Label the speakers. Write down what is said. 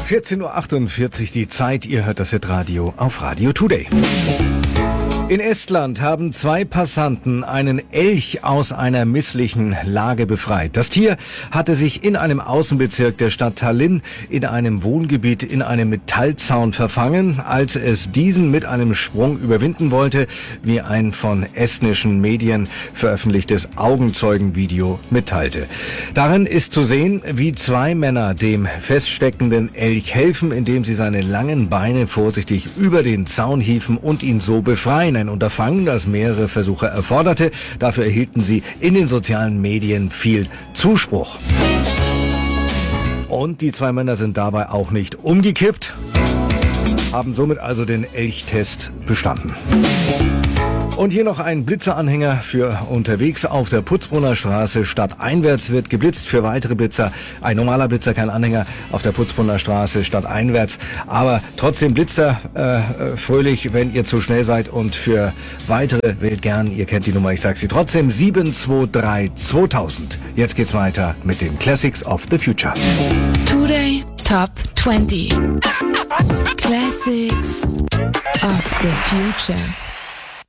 Speaker 1: 14:48 Uhr die Zeit, ihr hört das Hitradio auf Radio Today. In Estland haben 2 Passanten einen Elch aus einer misslichen Lage befreit. Das Tier hatte sich in einem Außenbezirk der Stadt Tallinn in einem Wohngebiet in einem Metallzaun verfangen, als es diesen mit einem Sprung überwinden wollte, wie ein von estnischen Medien veröffentlichtes Augenzeugenvideo mitteilte. Darin ist zu sehen, wie 2 Männer dem feststeckenden Elch helfen, indem sie seine langen Beine vorsichtig über den Zaun hieven und ihn so befreien. Ein Unterfangen, das mehrere Versuche erforderte. Dafür erhielten sie in den sozialen Medien viel Zuspruch. Und die 2 Männer sind dabei auch nicht umgekippt, haben somit also den Elchtest bestanden. Und hier noch ein Blitzeranhänger für unterwegs auf der Putzbrunner Straße. Stadteinwärts wird geblitzt für weitere Blitzer. Ein normaler Blitzer, kein Anhänger auf der Putzbrunner Straße stadteinwärts. Aber trotzdem Blitzer fröhlich, wenn ihr zu schnell seid. Und für weitere wählt gern, ihr kennt die Nummer, ich sag sie trotzdem, 723 2000. Jetzt geht's weiter mit den Classics of the Future.
Speaker 2: Today Top 20 Classics of the Future.